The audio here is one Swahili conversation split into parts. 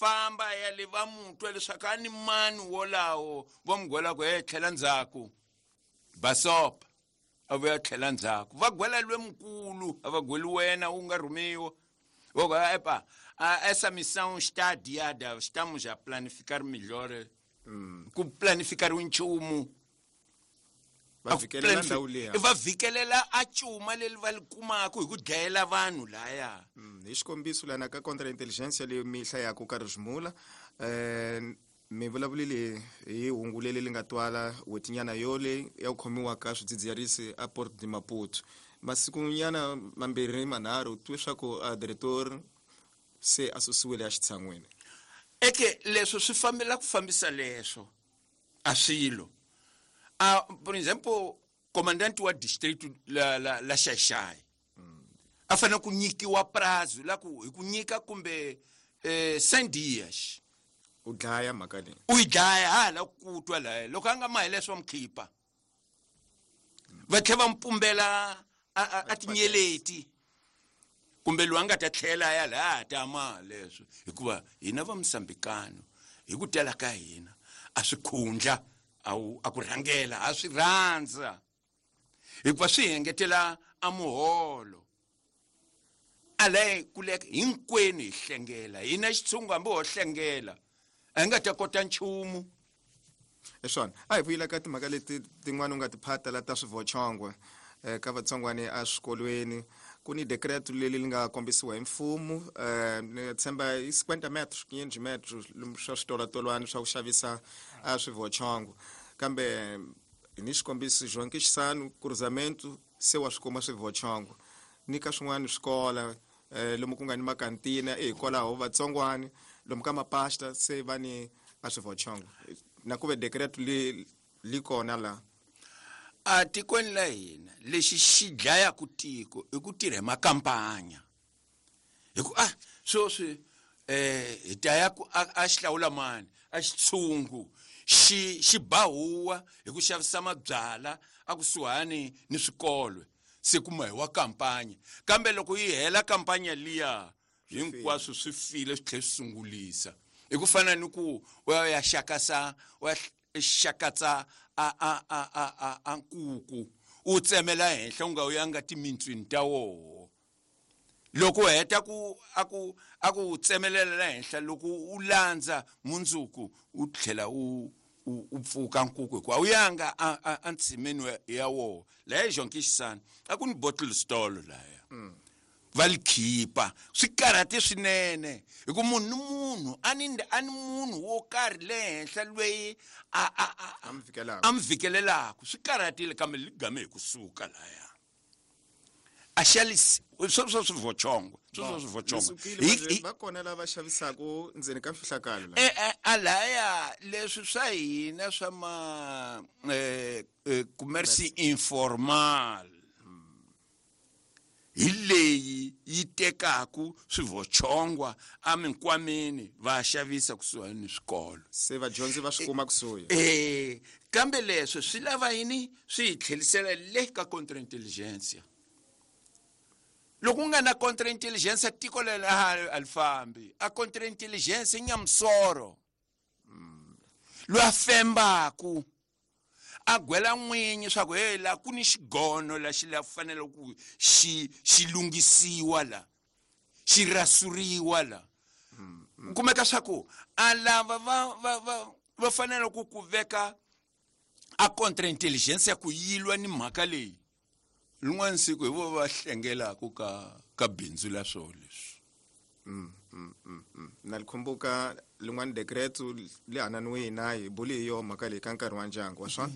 famba ya le va mutwa leswaku a ni mani wolawo va n'wi gwela ku tlhela ndzhaku basopa a vuya tlhela ndzhaku va gwela lwemukulu a va gweli wena u nga rhumiwa vo epa essa missão está adiada, estamos a planificar melhor ku planificar nchumu va vhikelela a cuma leli va li kumaka hi ku dlayela vanhu laya hi xikombiso lana ka contraintelligence leyi mi hlayaka ka Rizimula mi vulavulile hi hungu leli li nga twala wetinyana yole ya ku khomiwa ka swidzidziharisi a Port de Maputo masiku nyana mambirhi manharhu twe swa ku director se asusiwile a xitsan'wini eke leswo swi fambela ku fambisa leswo a swilo for example commandant wa district la Xaixai a fanele ku nyikiwa prazo la ku hi ku nyika kumbe 100 dias u dlaya mhaka leyi u yi dlaya hala ku twa la loko a nga maheleso mkhipa va tlhe va mpumbela a tinyeleti kumbe lo anga ta tlhela ya la ta ma leswo hikuva hina va Msambikano hi ku tela ka hina a swi khundla a ku rhangela a swi rhandza hikuva swi hengetela a muholo ale kuleka hinkweni hi hlengela hina xitshungu hambi ho hlengela a nga ta kota nchumu eswona a hi vuyela ka timhaka leti tin'wana u nga tiphata la ta swivochongwe ka vatsongwana a swikolweni ku ni decreto leli li nga kombisiwa hi mfumo ni tshemba hi 50 metros 500 metros swa switolatolwana swa ku xavisa a swivochongo kambe ni xikombiso jonke xisanu cruzamento se wa swikuma swivochongo ni ka swin'wana swikola lomu ku nga ni makantina hikwalaho vatsongwana lomu ka mapasta se va ni a swivochongo na ku ve decreto li kona la a tikweni la hina lexi xi dlaya ku tiko i ku tirha makampanya hi ku sweswi hi ta ya ku a xihlawula mani a xitshungu xi bahuwa hi ku xavisa mabyala a kusuhani ni swikolo se kuma hi wa kampanya kambe loko yi hela kampanya liya hinkwaswo swi file swi tlhe sungulisa hi ku fana ni ku ya xakasa wa xakatsa a nkuku u tsemela henhla u nga uyanga timintswini ta woho loko heta ku aku tsemelela henhla loko u landza mundzuku u tlhela u pfuka nkuku kwa uyanga a ntsimeni ya woho la jonke xisana a ku ni bottle store la ya valikhipa swi karhate swinene hi ku munhu ani munhu wo karhi le henhla lweyi a mvikelelaku swi karhatile kambe ligame hi kusuka laya a xalisi swo swivochongo va kona lava xavisaka ndzeni ka mfihlakalo alaya leswi swa hina swa ma commerce informal hi leyi yi tekaku swivochongwa a minkwameni va xavisa kusuhani ni swikolo se vadyondzi va swi kuma kusuhi kambe leswi swi lava yini swi hi tlhelisela le ka contraintelligence loko nga na contraintelligence tiko lela alifambi a contraintelligence nyamsoro lo afembaku a gwela n'winyi swa ku la ku ni xigono la xi la fanele ku xi lungisiwa la xi rasuriwa la kumeka swa ku a lava va fanele ku veka a contraintelligence ya ku yilwa ni mhaka leyi lun'wana siku hi vo va hlengelaku ka bindzu la swo leswi na likhumbuka lin'wana decreto li hananiwe hina hi buli hi yo mhaka leyi ka nkarhi wa ndyangu wa swona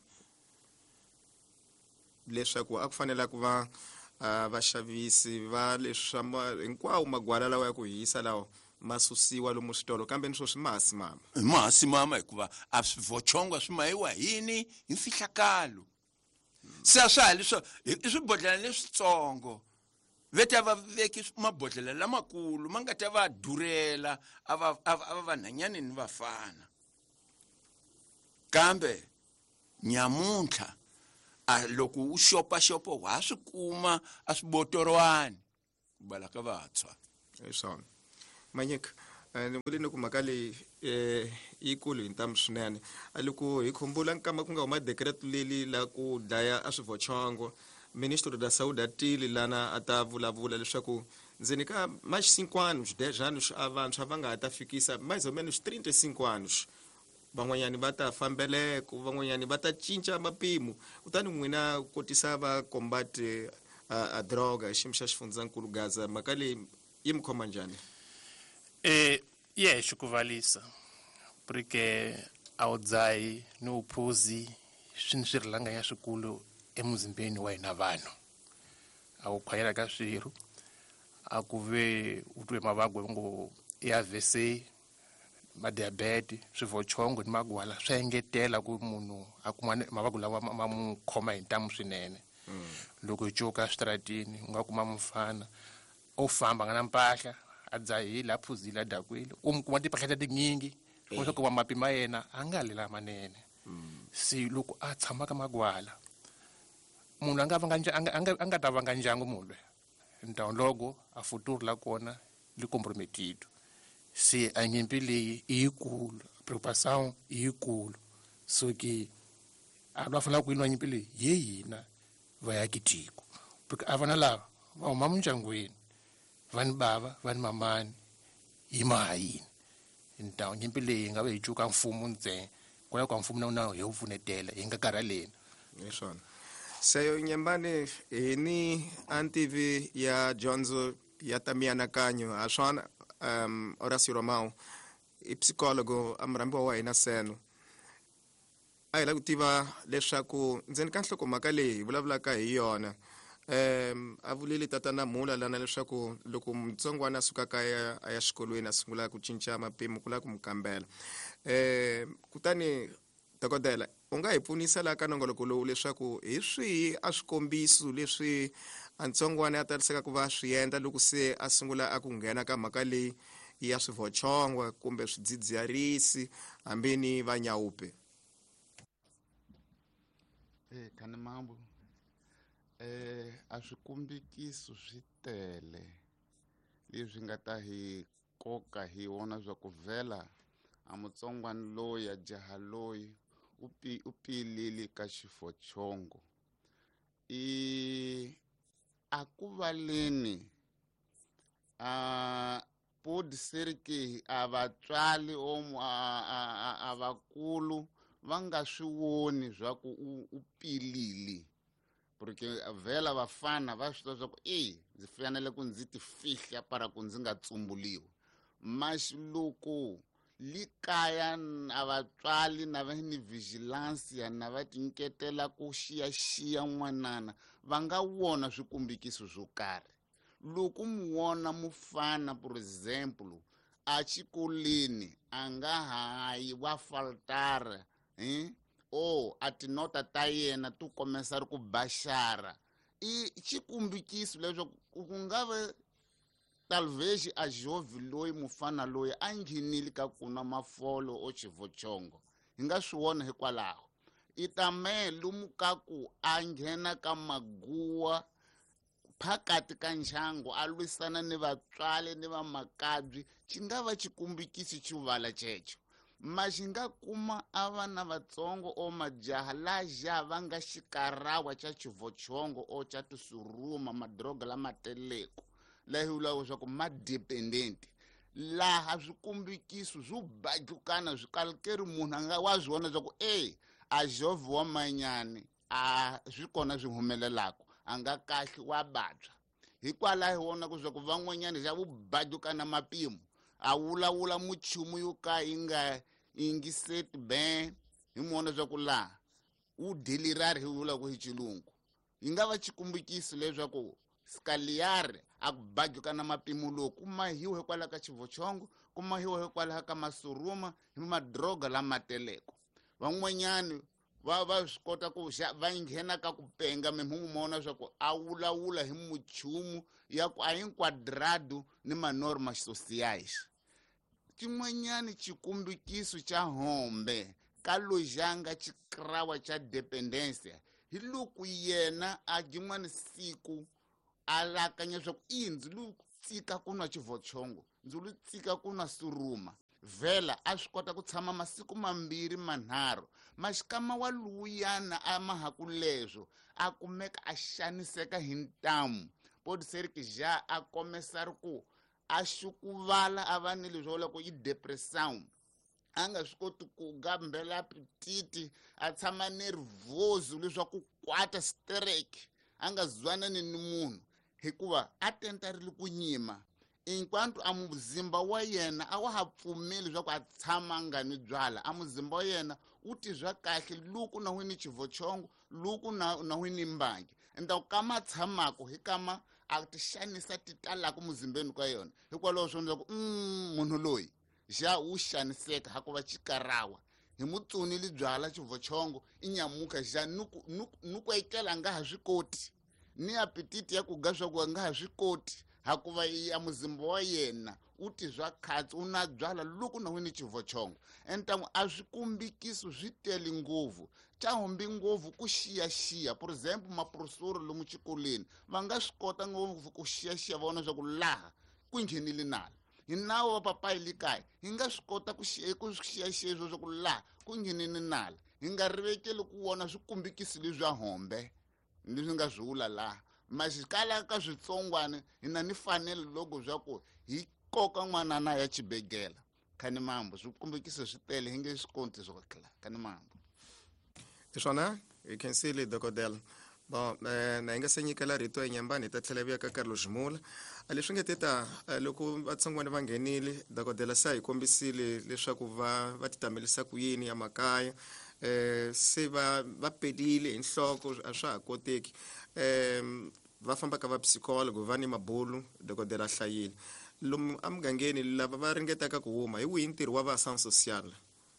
leswaku a ku fanela ku va vaxavisi va leswa hinkwawo magwala lawa ya ku hisa lawa masusiwa lomu switolo kambe ni swo swi mahasimama hikuva a swivochongwa swi mahiwa hini hi mfihlakalo se swa leswo i swibodlela leswitsongo veta va veki mabodlela lamakulu ma nga ta va durela a vanhanyani ni vafana kambe nyamuntlha a loko u xopaxopa wa swi kuma a swibotorwani bala ka vatswa eswona Manyika ni vulini ku mhaka leyi yikulu hi ntamu swinene loko hi khumbula nkama ku nga huma dekreto leli la ku dlaya a swivochongo ministro da saúde a tile lana a ta vulavula leswaku ndzeni ka mais 5 anos 10 anos a vantshwa va nga ha ta fikisa mais ou menos 35 anos van'wanyani va ta fambeleko van'wanyani va ta cinca mapimo kutani n'wina kotisa va combate a droga hi xiyimo xa xifundzankulu Gaza mhaka leyi yi mi khoma njhani xikuvalisa porque a wu dzahi ni uphuzi swi ni swirhulanganya swikulu emuzimbeni wa hina vanhu a wu khwayela ka swirho a ku ve u twe mavagwa ngo AVC madiabete swivochongo ni magwala swi engetela ku munhu a kuma mavagwa lawa ma mu khoma hi ntamu swinene loko hi cuka switratini u nga kuma mufana o famba nga na mpahla a dzahile a phuzile a dakwile u kuma timpahla ta tinyingi u kuma mapima yena a nga lela manene se loko a tshama ka magwala munhu a nga ta vanga ndyangu munhu loyi então logo a futuro la kona li comprometido se a nyimpi leyi i yikulu preocupação i yikulu so ke a va fanele ku yinwa nyimpi leyi ye hina vaakitiko porque a vana lava va huma mindyangwini vani bava vani mamani hi mahayini então nyimpi leyi nga va hi cuka mfumo ntsena kwala ka mfumo na hi wu pfunetela hi nga karhaleni hi swona seyo nyembani ni antivi ya dyondzo ya ta mianakanyo ha swona Horacio Romão i psicólogo a murambiwa wa hina seno a hi la ku tiva leswaku ndzeni ka nhlokomhaka leyi hi vulavulaka hi yona a vulile tata Namhula lana leswaku loko mutsongwana a sukaka a ya xikolweni a sungula ku cinca mapimo ku la ku mukambela kutani dokodela u nga hi pfunisa la ka nongoloko lowu leswaku hi swihi a swikombiso leswi a ntsongwana a taliseka ku va swi endla loko se a sungula a ku nghena ka mhaka leyi ya swivochongwa kumbe swidzidziharisi hambi ni vanyawupe khani mambo a swikombikiso swi tele leswi nga ta hi koka hi wona swa ku vhela a mutsongwana loyi a jaha loyi u pilile ka xivochongo a ku valeni podi serike a vatswali a vakulu va nga swi voni swa ku u pilile porque vhela vafana va swi tiva swa ku ndzi fanele ku ndzi ti fihla para ku ndzi nga tsumbuliwi mas loko li kaya a vatswali na va ni vigilance na va tinyiketela ku xiyaxiya n'wanana va nga vona swikombikiso swo karhi loko mu vona mufana for example a xikoleni a nga hayi wa faltara a tinota ta yena tu komesa ri ku baxara i xikombikiso leswaku ku nga va talvez a jove loyi mufana loyi a nghenile ka kuna mafolo o xivochongo hi nga swi vona hikwalaho i tame lomu ka ku a nghena ka maguwa phakati ka ndyangu a lwisana ni vatswali ni vamakabyi xi nga va xikombikiso xivala xexo ma xi nga kuma a vana vatsongo o majaha laja va nga xikarawa xa xivochongo o xa tisuruma madroga lama teleko lahi vulaku swa ku madependenti laha swikombikiso swo bajukana swi kalukeri munhu a nga wa swi vona swa ku a jove wa manyani a swi kona swi humelelaka a nga kahle wa babya hikwalaho vona ku swa ku van'wanyana xa vubajukana mapimo a vulavula muchumu yo ka yi nga yingiseti ben hi mona swa ku laha u delirari hi vula ku hi xilungu yi nga va xikombikiso leswaku scaliare a ku bajukana mapimo lowu kuma hiwe hikwalaho ka xivochongo kuma hiwe hikwalaho ka masuruma hi madroga lama teleko van'wanyani va swi kota ku va nghena ka ku penga mimhungu mona swa ku a vulavula hi muchumu ya ku a enquadrado ni manormas sociais xin'wanyani xikombikiso xa hombe ka lojanga xikrawa xa dependência hi loko yena a jin'wani siku a lakanya swa ku ndzi lu tsika ku nwa xivochongo ndzi lu tsika ku na suruma vhela a swi kota ku tshama masiku mambirhi manharhu maxikama wa luyana a mahaku leswo a kumeka a xaniseka hi ntamu podseriki ja a komesari ku a xukuvala a va ni leswo vula ku i depressão a nga swi koti ku gambela apetiti a tshama nervoso leswaku kwata strike a nga zwanani ni munhu hikuva a tentarile ku nyima enquanto a muzimba wa yena a wa ha pfumeli leswaku a tshama nga ni byala a muzimba wa yena u tizwa kahle luku na hwini chivochongo luku na hwini mbangi enda kama tshamako hi kama a ti xanisa ti talaku muzimbeni ka yona hikwalaho swo ndzaku munhu loyi ja u xaniseka hakuva chikarawa hi mutsuni byala chivochongo i nyamuka ja nuku ekela nga ha swi koti ni apetiti ya ku ga swaku nga ha swi koti hakuva ya muzimba wa yena u tizwa khatsi u na byala luku na hwini chivochongo entamu a swikumbikiso swi tele ngopfu chahombi ngopfu ku xiyaxiya por exemple maprofesori lomu xikolweni va nga swi kota ngopfu ku xiyaxiya vona swa ku laha ku nghenile nala hi nawu wa papayi le kaya hi nga swi kota ku xiyaxiya leswo swa ku laha ku nghenile nala hi nga rivekeli ku vona swikumbikisi leswa hombe leswi nga swi vula laha maxikala ka switsongwana hi na ni fanele loko swa ku hi koka n'wanana ya chibegela khani mambo swikumbikisi swi tele hi nge swi konti swo khala khani mambo swona you can see le dokodela bon na inga se nyikela rito enyambani hi ta tlhela vuya ka Carlos Jimula leswi nge teta loko vatsongwana va nghenile dokodela sa hi kombisile leswaku va titamelisa ku yini ya makaya se va pedile hi nhloko a swa ha koteki va famba ka va psychologo va ni mabulu dokodela hlayile lomu amugangeni lava va ringetaka ku huma hi wihi ntirho wa va ação social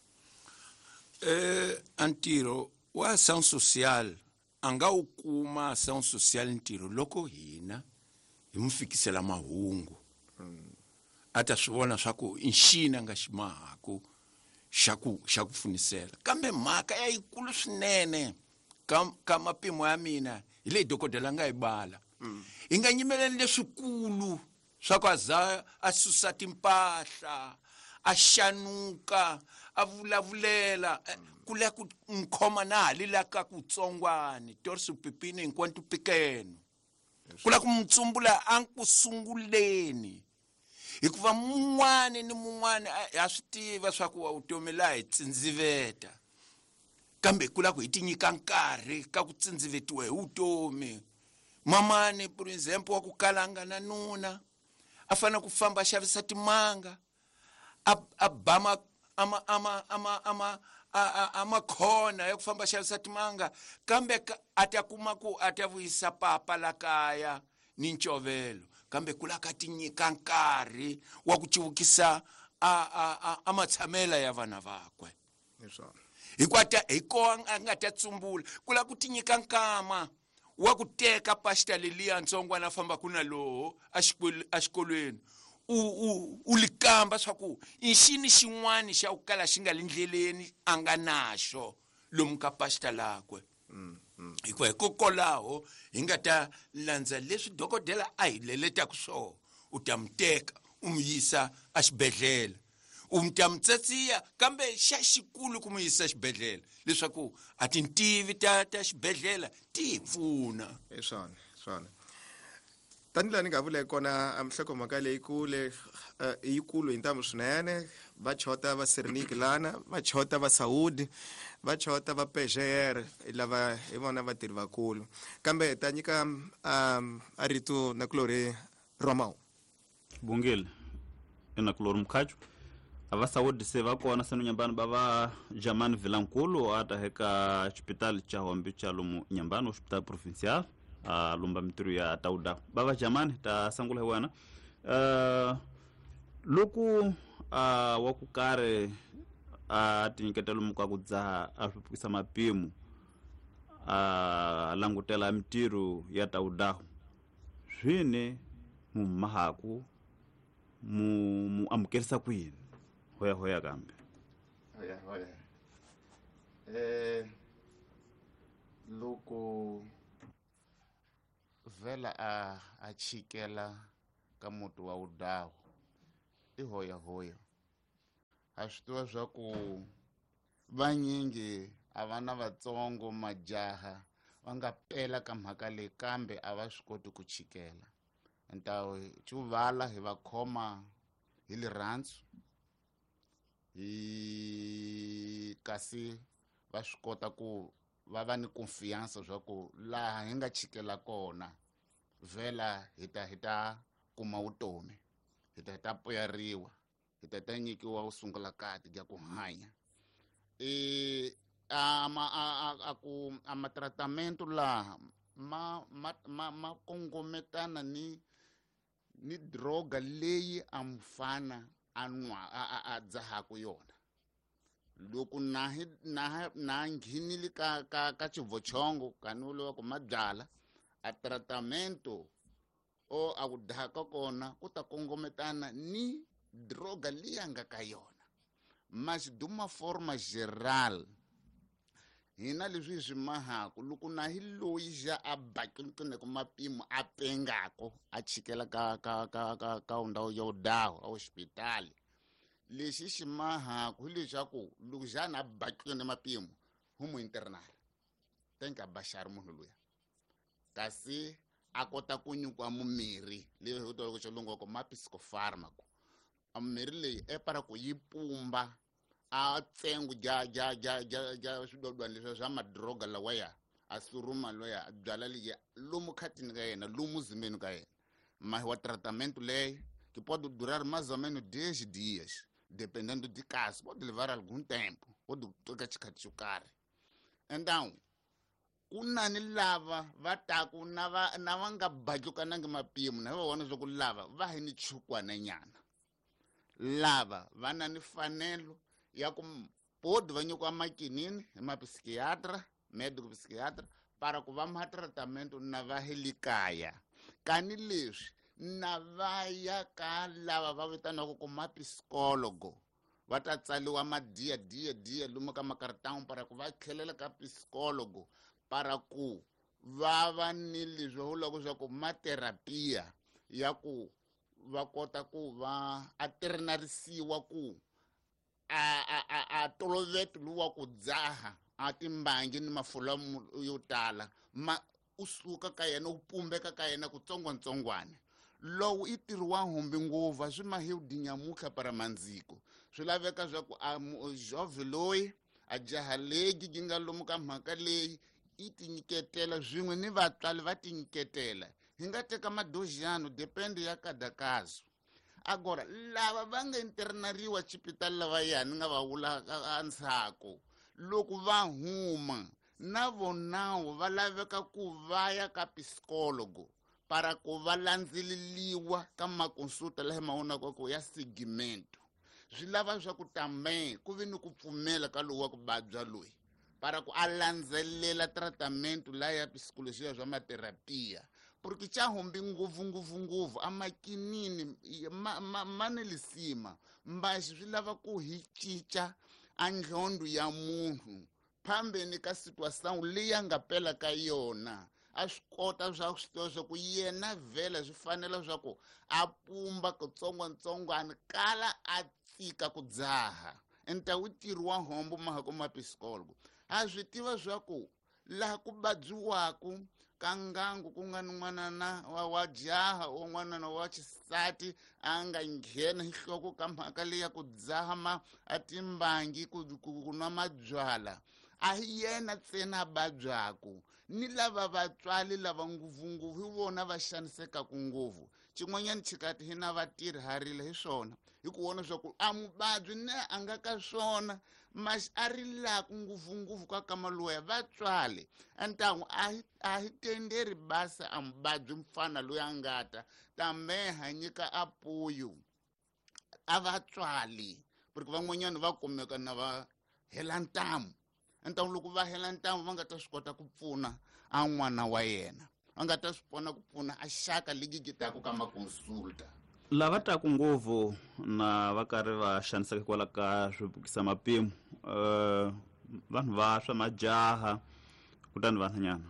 antiro wa ação social anga u kuma ação social ntirho loko hina hi mu fikisela mahungu ata swi vona swa ku inxina nga ximahaku xa ku pfunisela kambe mhaka ya yikulu swinene ka mapimo ya mina hi leyi dokodela nga yi bala hi nga nyimeleni leswikulu swa ku a susa timpahla a xanuka a vulavulela ku le ku nkhoma na halila ka ku tsongwani torso pipini hinkwantu pikeno ku la ku mutsumbula a ku sunguleni hikuva mun'wana ni mun'wana ha swi tiva swa ku vutomi la hi tsindziveta kambe ku la ku hi tinyika nkarhi ka ku tsindzivetiwa hi vutomi mamani for example wa ku kalanga na nuna a fana ku famba xavisa timanga a bama ama khona ya ku famba xavisa timanga kambe a ta kuma ku a ta vuyisa papa la kaya ni ncovelo kambe kula ka tinyika nkarhi wa ku chivukisa a matshamela ya vana vakwe hikwata hiko a nga ta tsumbula kula ku tinyika nkama wa ku teka pasta leliya ntsongwana famba kuna loho a xikolweni u likamba swa ku inxini xin'wani xa ku kala xi nga le ndleleni a nga naxo lomu ka pasta lakwe hikokwalaho hi nga ta landza leswi dokodela a hi leletaku swona u ta muteka u mu yisa a xibedhlele u ta mutsatsiya kambe xa xikulu ku mu yisa xibedhlele leswaku a tintivi ta xibedhlele ti hi pfuna swona tanihilani ni nga vula kona amhlokomhaka leyikulu hi ntamu swinene va chota va Siriniki lana va chota va Saudi va chota va PGR lava hi vona vatirhi vakulu kambe ta nyika a rito na Clore Romao Bungile ena Clore Mkhachu ava Saudi se va kona senu nyambani bava Jamani Vilankulu ata heka hospital cha Hombi cha lomu nyambani hospital provincial lumba mituru ya Tauda bava Jamani ta sangula wana loku wa ku kare ti nyiketela muka ku dzaha a hlupukisa mapimu langutela mitiro ya Taudaho zwine mu mahaku mu amukerisa ku yini hoya kambe hoya loko vela a chikela ka muti wa Udaho tihoyahoya ha swi tiva swa ku vanyingi a vana vatsongo majaha va nga pela ka mhaka leyi kambe a va swi koti ku chikela entawu chuvala hi va khoma hi lirhandzu kasi va swi kota ku va va ni confiance swa ku laha hi nga chikela kona vhela hi ta kuma vutomi hi ta puyariwa hi ta nyikiwa u sungula kati ya ku hanya a matratamento laha ma kongometana ni droga leyi a mfana a dzahaku yona loko na nghinile ka chivochongo kanule ku mabyala a tratamento o a ku dahaka kona ku ta kongometana ni droga leyi nga ka yona mas de uma forma geral hina leswi hi swi mahaku loko na hi loyi ja a bakini ku mapimo a pengako a chikela ka ndhawu ya udaho a hospitali lexi xi mahaku hi leswaku loko jana a bakini mapimo humu internal tenka bashari munhu luya kasi a kota ku nyikwa mumirhi leyi hi tolo ku xilungu ko psychopharmaco a mirhi leyi e para ku yi pumba a tsengu ja swidodwana leswi swa madroga lawaya a suruma loya a byala liya lomu khatini ka yena lomu zimbeni ka yena mas wa tratamento leyi que pode durar mais ou menos 10 dias dependendo de caso pode levar algum tempo pode tocar chikhati xo karhi então kunani lava va taku na va nga bajukanangi mapimo na va vona swa ku lava va hi ni chukwana nyana lava va na ni fanelo ya ku podi va nyikiwa makinini hi mapsikiatra medical psikiatra para ku va ma tratamento na va helikaya kani leswi na va ya ka lava va vitanaka ku mapsychologo va ta tsaliwa dia lomu ka makaratana para ku va tlhelela ka psychologo para ku va va ni leswi va vulaka swa ku materapia ya ku va kota ku va aternarisiwa ku a toloveto luwa ku dzaha a timbangi ni mafula yo tala ma usuka ka yena u pumbeka ka yena ku tsongwatsongwana lowu i tirhiwa humbi nguva swi mahi u dinyamuka para mandziko swi laveka swa ku a jove loyi a jaha legi gi nga lomu ka mhaka leyi i tinyiketela zwin'we ni vatswali va tinyiketela hi nga teka madojano depende ya kada kazo agora lava va nga internariwa chipitali lava yani nga va vula ansako loko va huma na vonawo va laveka ku va ya ka psychologo para ku va landzeleliwa ka makonsulta laha mavonaka ku ya segmento swi lava swa ku tambe ku vi ni ku pfumela ka lowu wa ku babya loyi para ku a landzelela tratamento la ya psicologia swa materapia porque cha hombi nguvu a makinini manelisima mbaxi swi lava ku hi cinca a ndlhondo ya munhu phambeni ka situação leyi a nga pela ka yona a swi kota swa swa ku yena vhela swi fanela swa ku a pumba ku tsongwatsongwana kala a tsika ku dzaha enta wu tirhiwa hombo mahako mapsychologo a swi tiva swa ku laha ku babyiwaku ka ngangu ku nga ni n'wanana wa jaha o n'wanana wa xisati a nga nghena hi nhloko ka mhaka leyi ya ku dzaha a timbangi ku nwa mabyala a hi yena ntsena a babyaku ni lava vatswali lava nguvunguvu hi vona va xanisekaku nguvu xin'wanyana chikati hi na vatirhi harile hi swona hi ku vona swa ku a mubabyi ne a nga ka swona mas a ri laku nguvunguvu ka kamaluya vatswali antangu a hi tenderi basa a mubabyi mfana loyi a ngata tambe ha nyika apoyo a vatswali porque van'wanyana va kumeka na va hela ntamu antangu loko va hela ntamu va nga ta swi kota ku pfuna a n'wana wa yena va nga ta swi pfuna ku pfuna a xaka legi gitaka ka makonsulta lava taku ngopfu na va karhi va xaniseka kwala ka swivukisa mapimo vanhu va swa majaha kutani vanhanyana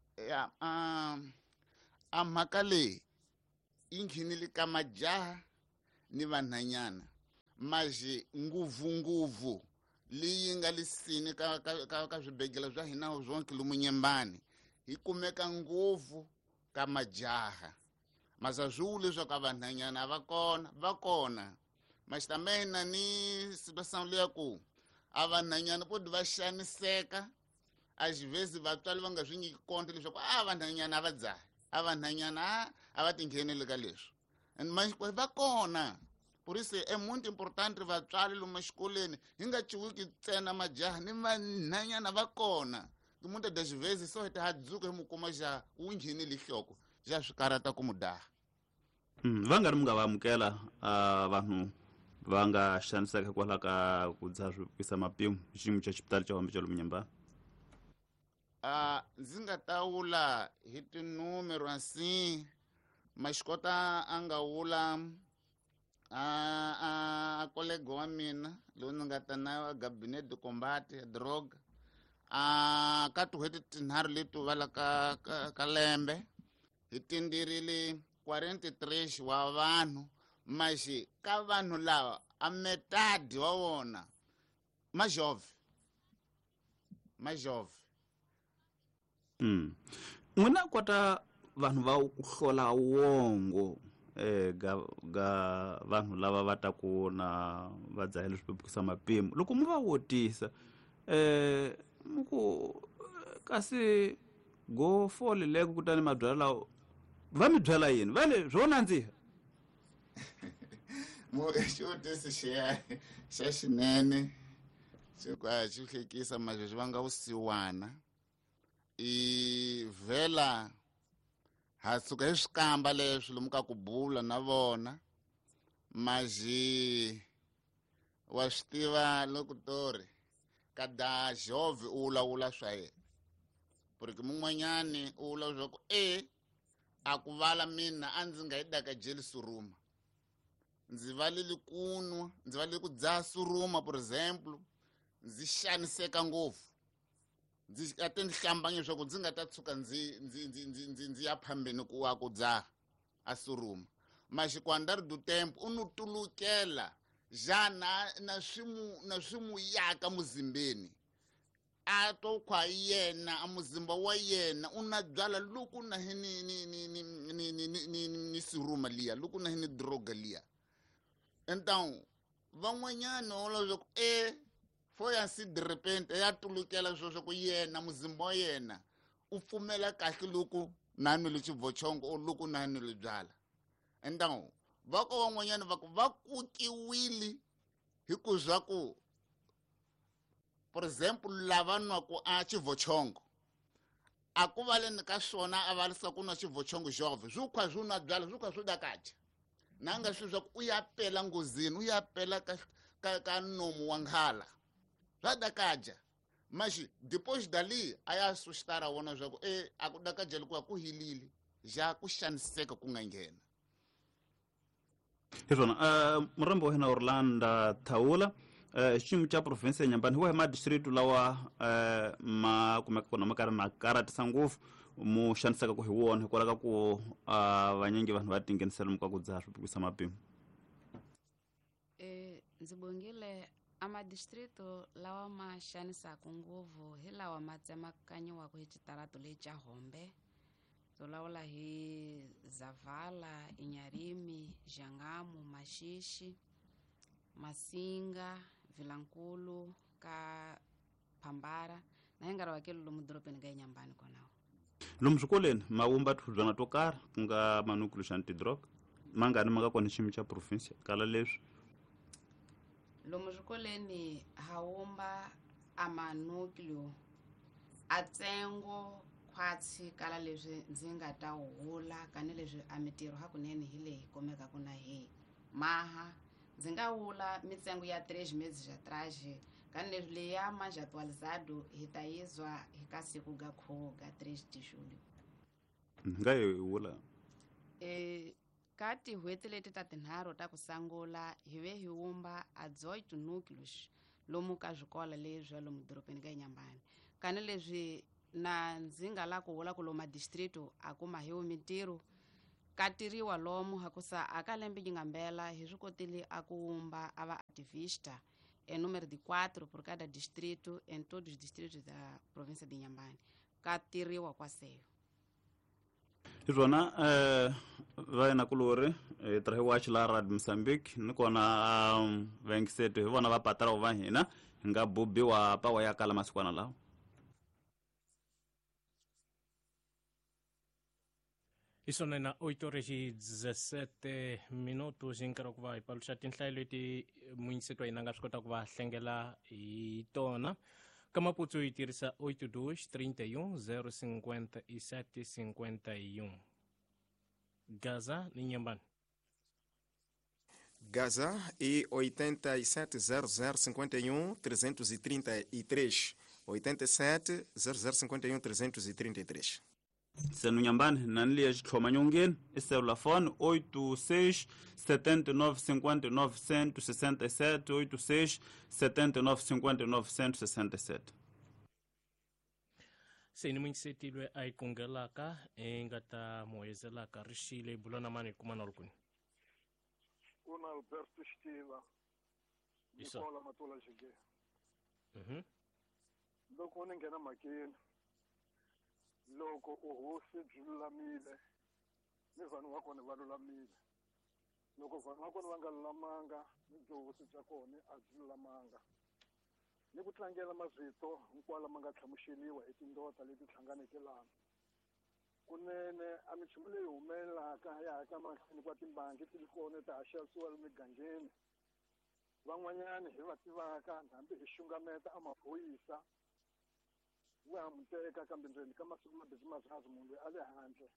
ya a mhaka leyi yi nghenile ka majaha ni vanhanyana mas nguvunguvu leyi nga lisini ka swibedhlele swa hina zonke lomu Nyembani yi kumeka ngopfu ka majaha mas a swi vuli leswaku a vanhanyana va kona mas também na ni situação leya ku a vanhanyana pode va xaniseka às vezes vatswari va nga swi nyiki konta leswaku vanhanyana a va dzahi a vanhanyana a va tinghenele ka leswi mas va kona por isso é muito importante vatswari lomu exikolweni hi nga ciwiki ntsena majaha ni vanhanyana va kona que muitas das vezes só heta hadzuka hi mu kuma ja wu nghenile nhloko ja swi karata ku mu daha va nga ri mi nga va amukela vanhu va nga xaniseka hikwalaho ka ku dzaha swivukisa mapimu hi xiyimo xa xipitali xa Hombe xa lomu Nyembani ndzi nga ta vula hi tinumero assim mas kota a nga vula a colega wa mina loyi ni nga ta na gabinete de combate droga ka tin'hweti tinharhu leti vala ka lembe hi tindirile 43 wa vanhu mas ka vanhu lava a metade wa vona majove n'wina kota vanhu va ku hlola wongo ga vanhu lava va taku na va dzahele swivukisa mapimu loko mu va wotisa muku kasi go fole leko kutani mabyala lawa va mi byala yini va le zwo nandziha xivutiso xa xinene xi hlekisa mas va nga vusiwana i vhela ha suka hi swikamba leswi lomu ka ku bula na vona mas wa swi tiva loko tori kada jove u vulavula swa yena porque mun'wanyani u vula leswaku a ku vala mina a ndzi nga yi daka jeli suruma ndzi valile kunwa ndzi valile ku dzaha suruma por exemplo ndzi xaniseka ngopfu ndzi ate ndzi hlambanye leswaku ndzi nga ta tshuka ndzi ya phambeni ku wa ku dzaha a suruma mas quando ari do tempo u nu tulukela já na swimu yaka muzimbeni a to khwa yena a muzimba wa yena u na byala loko na ni suruma liya loko na ni droga liya então van'wanyana u la leswaku foi assim de repente ya tulukela sweswo ku yena muzimba wa yena u pfumela kahle loko na nwile xivochongo o loko na nwile byala então va ko van'wanyana va kukiwile hi ku zwa ku por exemplo lava nwaku a xivochongo a ku valeni ka swona a valisa ku nwa xivochongo jove swi khwa swi nwa byala swi khwa swi dakaja na nga swi swa ku u ya pela ngozini u ya pela ka nomu wa nghala swa dakaja mas depois dali a ya assustar wona swa ku a ku dakaja loko ku hilile ja ku xaniseka ku nga nghena hi swona murambo wa hina Orlando Thawula xiyimo xa province ya Nyambani wa hi madistrict lawa ma kumeka kona ma karhi ma karatisa ngopfu mu xaniseka ku hi wona hikwalaho ka ku vanyingi vanhu va tinghenisela muka ku dzaha swivukisa mapimu ndzi bongile amadistrito lawa ma xanisaka ngopfu hi lawa ma tsemakanyiwaka hi xitarato lexi xa Hombe to lawula hi Zavala, Inyarimi, Jangamu, Mashishi, Masinga, Vilankulu ka Phambara na hi nga ri vakeli lomu dorobeni ka Nyambani konawo lomu swikolweni ma vumba tihubyana to karhi ku nga manukulu xa antidroga ma nga ni ma nga kona xiyimo xa province kala leswi lomu swikolweni ha vumba a manukulu a tsengo khwatsi kala leswi ndzi nga ta hula kani leswi a mitirho hakunene hi leyi komeka ku na hi maha ndzi nga vula mitsengo ya 3 meses atrás kani leswi leyi ya mais atualizado hi ta yizwa hi ka siku ga kho ga 3 de julho nga yi vula ka tin'hweti leti ta tinharhu ta ku sangula hi ve hi vumba a 18 núcleos lomu ka swikola leswi lomu dorobeni ka Nyambani kani leswi na ndzi nga la ku vula ku lomu madistrito a kuma hi mitirho ka tiriwa lomu hakusa aka lembe yi nga mbela hi swi kotile a ku vumba a va-activista número de 4 por cada distrito em todos os distritos da província de Inhambane ka tiriwa kwaseyo. hi swona va ena kulori trahe watch la rad Mozambique ni kona vengiseto hi vona va patara va hina hi nga bubiwa pa wa ya kala masikwana lawa. Isso na 8:17 minutos hi nkarhi wa ku va hi paluxa tinhlayo leti muingiseto wa hina nga swi kota ku va hlengela hi tona ka maputso hi tirhisa 8231 057 51 Gaza ni Inhambane. Gaza e 87 00 51 333 87 00 51 333. senu Inhambane nanliya xitlhoma nyongeni i celulafone 86 79 59 167 86 79 59 167. Se ni muingiseti loyi a yi kungelaka i nga ta muhezelaka rixile hi bula na mani hi kuma na lukuni. Kuna Alberto Stiva, Isso. Nicola Matola Jige. Loko ni nghena makeni, loko uhosi byi lulamile, ni vanhu va kona va lulamile. Loko vanhu va kona va nga lulamanga, ni byi hosi bya kona a byi lulamanga. Ni ku tlangela mavito hinkwala ma nga tlhamuxeliwa hi tindota leti hlanganeke laha. Kunene a minchumu leyi humelelaka ya haka mahlweni kwa timbangi tilifoni ta haxarisiwa le migangeni. Van'wanyana hi va tivaka hambi hi xungameta a maphoyisa wa hamuteka kambe ndzeni ka masiku mabisi mazhazi munhu loyi a le handle.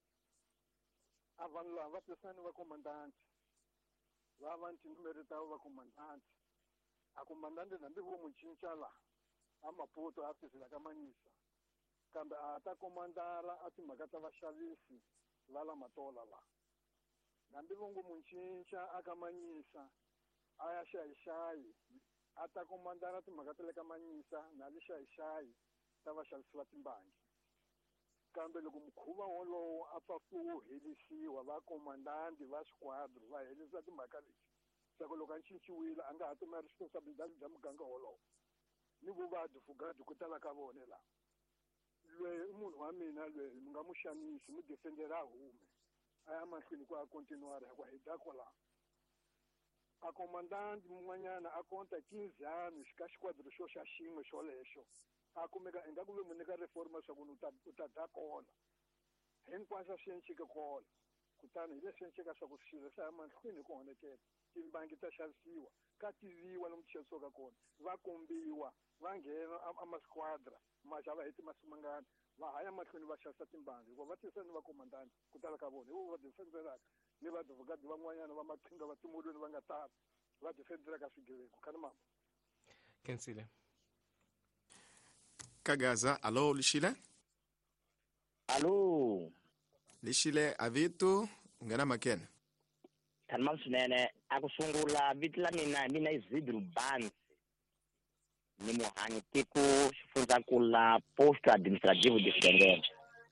A vanhu lava va tisani va komandanti va va tinumeri ta va komandanti. A komandanti hambi vo mu cinca la a Maputo a tisela ka Manyisa kambe a ta komandara a timhaka ta vaxavisi va la Matola la hambi vo ngo mu cinca a ka Manyisa a ya xayi a ta komandara timhaka ta le ka Manyisa na le xayi ta vaxavisi va timbangi kambe loko mukhuva wolowo a pfa ku helisiwa va komandanti va squadron va helisa timhaka leti sako loko a cinciwile a nga ha tuma responsibility bya muganga wolowo ni vuvabyi fugadi ku tala ka vone la loyi i munhu wa mina loyi mi nga mu xanisi mu defendera hume a ya mahlweni ku a continuare hikuva hi dakola a komandanti mun'wanyana a konta 15 anos ka xikwadiro xo xa xin'we xolexo a kumeka i nga ku ve mu nyika reforma swa ku u ta da kona hinkwaswo swi encike kona kutani hi leswi enceka swa ku swilo swa ya mahlweni ku honekela timbangi ta xavisiwa ka tiviwa lomu ti xavisiwaka kona va kombiwa va nghena a masquadra maxava hi timasimangani va haya mahlweni va xavisa timbangi hikuva va tisa ni vakomandanti ku tala ka vona hi vo va defenderaka ni vadvokati van'wanyana va maqhinga va timolweni va nga tala va defenderaka swigevengu khani mama Kensile. Ka Gaza, allo Lishile? Allo. Lishile avitu ngena makeni. Thanima swinene a ku sungula vito la mina Isidro Bansi ni muhanyi tiko xifundzankulu post administrative de Xidengele.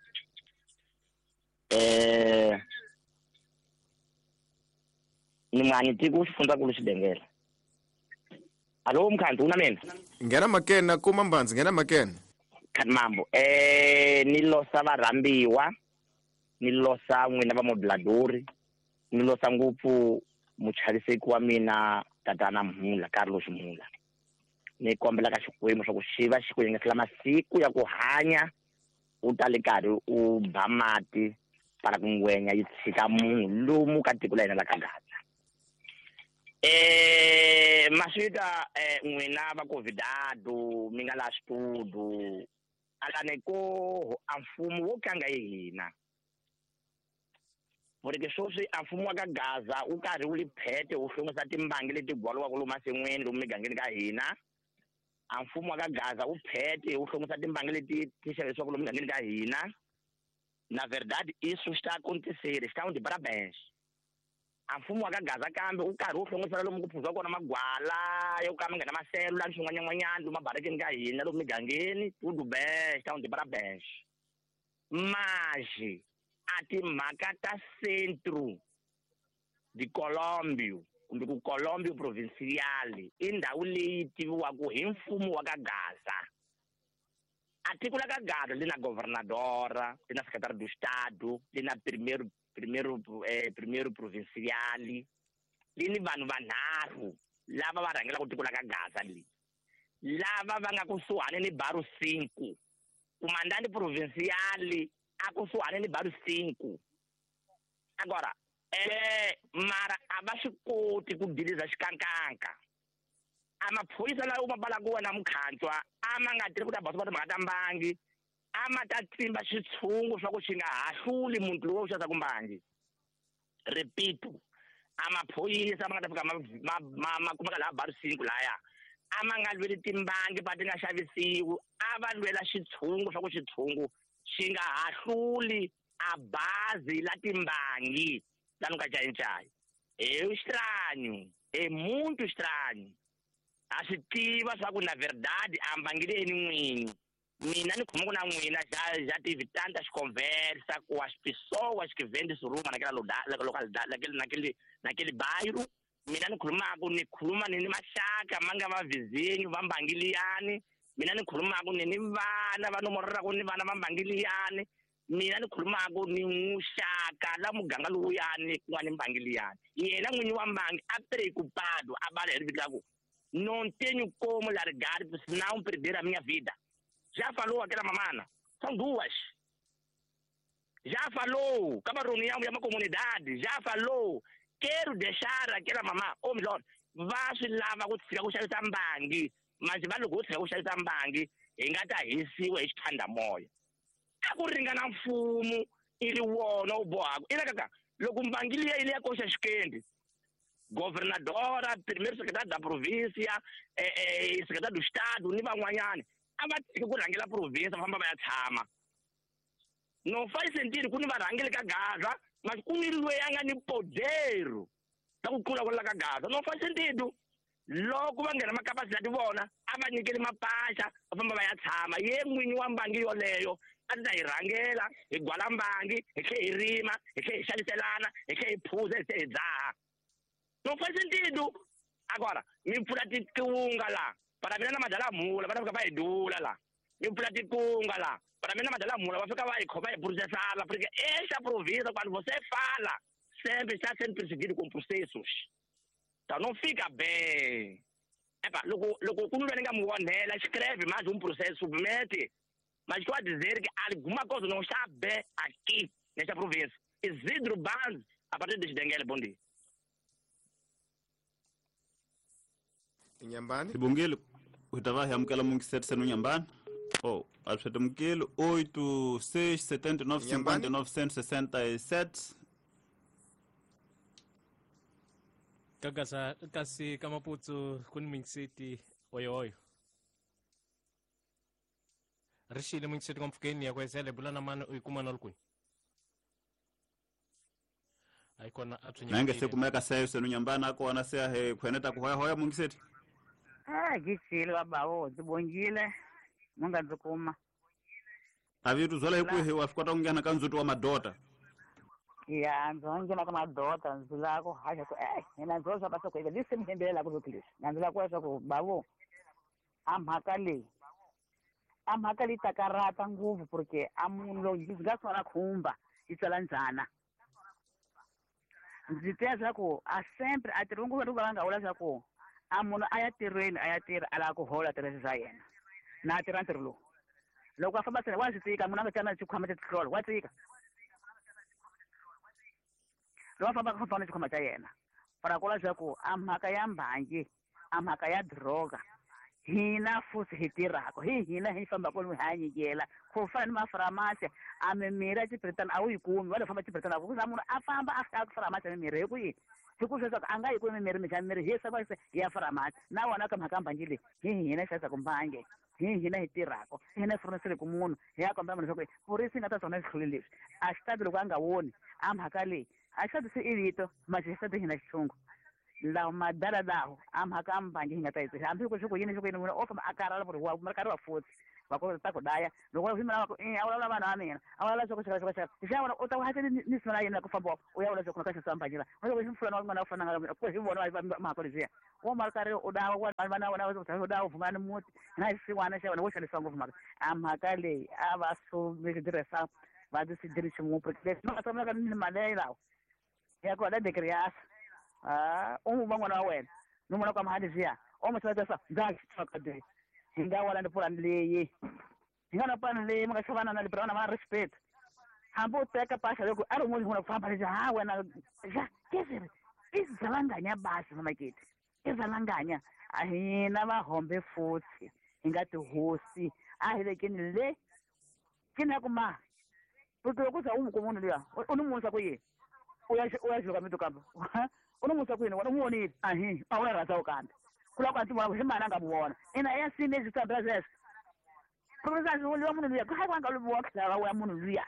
Ni muhanyi tiko xifundzankulu Xidengele. Allo mkhantu una mina? Ngena makeni na kuma mbanzi ngena makeni. Khanimambo ni losa varambiwa ni losa n'wina va modladori ni losa ngopfu muchaviseki wa mina tatana Mhula Carlos Mhula ni kombela ka xikwembu swa ku xiva xi ku yingisela masiku ya ku hanya u tale karhi u ba mati para ku ngwenya yi tshika munhu lomu ka tiko la hina la ka Gaza. Maswita n'wina va covidado mi nga la xitudu alane ko a mfumo wo kanga hi hina porque sweswi a mfumo wa ka Gaza u karhi wu li phete wu hlongisa timbangi leti gwaliwaka lomu masin'wini lomu migangeni ka hina. A mfumo wa ka Gaza u phete wu hlongisa timbangi leti ti xavisiwaka lomu migangeni ka hina. Na verdade isso está a acontecer, estão de parabéns. A mfumo wa ka Gaza kambe u karhi wu hlongisela lomu ku phuziwa kona magwala yo ka mi nghena maselula ni swin'wanyana lomu mabarekeni ka hina lomu migangeni tudo bem, estão de parabéns. Mas a timhaka ta centro di Colombio kumbe ku Colombio provinciale i ndhawu leyi tiviwaka hi mfumo wa ka Gaza. A tiko la ka Gaza li na governadora, li na secretário do Estado, li na primeiro provinciale, li ni vanhu vanharhu lava va rhangelaka tiko la ka Gaza leyi. Lava va nga kusuhani ni Baru 5. Comandante provinciale a kusuhani ni Baru 5. Agora, mara a va swi koti ku diliza xikankanka. A maphorisa lawa ma balaka wena mukhantswa a ma nga tirhi ku ta basa timhaka ta mbangi, a ma ta tsimba switshungu swa ku xi nga hahluli munhu loyi u xavisaka mbangi. Repito, a maphorisa ma nga ta fika ma kumeka laha Baru 5 laya a ma nga lweli timbangi pa ti nga xavisiwi, a va lwela xitshungu swa ku xitshungu xi nga hahluli a bazi la timbangi la nunca Ncayi. É estranho, é muito estranho. A swi tiva swa ku na verdade a mbangi leyi ni n'winyi. Mina ni khomaka na n'wina já tive tantas conversas com as pessoas que vendem suruma naquele bairro. Mina ni khuluma ni maxaka ma nga va vizinho va mbangi liyani. Mina ni khulumaka ni vana va nomororaka ni vana va mbangi liyani. Mina ni khulumaka ni muxaka la muganga lowuyani ku nga ni mbangi liyani. Yena n'winyi wa mbangi a preocupado a bala hi rivilo ku não tenho como largar, senão perder a minha vida. Já falou aquela mamana? São duas. Já falou, acaba reunião de uma comunidade, já falou. Quero deixar aquela mamã, ou melhor, vai se lavar com o chá de tambangue, mas vai logo com o chá de tambangue, engata esse o estanda moia. A corringa não fumo, ele não boago. Ele caca, logo mbangue ele é coisa esquente. Governadora, primeiro secretário da província, secretário do Estado, nível manhã. A bater com a província, vamos para a não faz sentido quando vai rangue a Gaza, mas quando ele não poder, tá com a Gaza, não faz sentido. Logo vai ter uma capacidade bona, a vai ter uma paz, vamos para a e é muito ambangi oleio, a da irangela, igual ambangi, que rima, que chalicelana, que pusa, que dá. Não faz sentido. Agora, me praticunga lá. Para mim não é mais mula, para ficar vai dura lá. Me praticunga lá. Para mim não é mais mula, vai ficar vai processar lá. Porque essa província, quando você fala, sempre está sendo perseguido com processos. Então não fica bem. Epa, logo quando ela escreve mais um processo, submete. Mas estou a dizer que alguma coisa não está bem aqui, nessa província. Isidro Banz, a partir de Denguele, bom dia. Inhambane? Sibongile, utava yamkela mungisete senu Inhambane. Oh, alfete mkele 86 79 59 167. Kagasa kasi kamaputsu Kunming City oyo. Rishile Ming City komfukeni ya kwezele bulana mano uikuma nolkuni. Aikona atunya. Nange sekumeka sayo senu Inhambane akona sea he kweneta kuhoya mungisete. Gicile babawo tibongile munga dzikuma. Avitu zola ikuhe wafikota ungena kanzutu wa madota. Ya nzongena kama madota nzilako hasha ko nina nzoza basa ko ile simhembela kuzokilisa. Nzila kwesa ko bawo amhakali takarata nguvu porque amulo ngigasona khumba itsalanzana. Nziteza ko a sempre atirungu rubanga ula ko amunhu a ya tirhweni a ya tirha a lava ku hola tirhesi za yena na a tirha ntirho lowu loko a famba sena wa swi tika munhu a nga tana xikhwama xa titrol wa tika loko a famba ka famba na xikhwama xa yena para kula leswaku a mhaka ya mbangi a mhaka ya droga hina futhi hi tirhaka hina hi fambaka hi hanyikela ku fana ni mafaramasi a mimirhi ya xibritani a wu yi kumi va le famba xibritani a kuza munhu a famba a fika faramasi ya mimirhi hi ku yini siku sweswo a nga yi kumi mimirhi mixana mirhi hi sava ya faramasi na wona ka mhaka mbangi leyi hi hina hlayisaku mbangi hi hina hi tirhaka hina hi furniseleku munhu hi ya kombela munhu leswaku purisi yi nga ta swona swihluli leswi a xi tati loko a nga voni a mhaka leyi a xi tati swi i vito maxi xi tati hina xitshungu lawa madala lawo a mhaka mbangi hi nga ta yi tsisa hambi loko swi ku yini swi ku yini munhu o famba a karhala ku ri wa karhi wa futhi va ku ta ku daya loko vi mina va ku a vulavula vanhu va mina a vulavula swa ku xava xa vona u ta ku hakeli ni sina yena ku famba u ya vula swa ku ka xisamba njela u loko xi mfulana wa n'wana u fananga ku hi vona va mhaka leziya wo mara karhi u da vana vona u da u vumana muti na xin'wana xa vona wo xanisa ngopfu mhaka a mhaka leyi a va so tirhisa va ti dirisi ngopfu leswi no ka tshamaka ni mali ya lawa ya ku da degree ya u mu n'wana wa wena ni vona ku mahali ziya o mo tsaka sa ndza tsaka de hinga wala ndi pulani leyi hinga na pulani leyi mi nga xavana na libera na respect hambo teka pasha loko a ri munhu ku famba leja ha wena ja kesere izalanganya basi mamaketi izalanganya a hina va hombe futhi hinga ti hosi a hi lekeni le kina ku ma puto ku sa umu ku munhu liya u ni munhu sa ku yini u ya joka mito kambe u ni munhu sa ku yini wena muoni a hi a wena rasa u kambe kula kwa ntima hi mana nga muona ina ya sine zwi tsabra zes professor wo lo munhu liya ku ha kwanga lo buwa kala wa munhu liya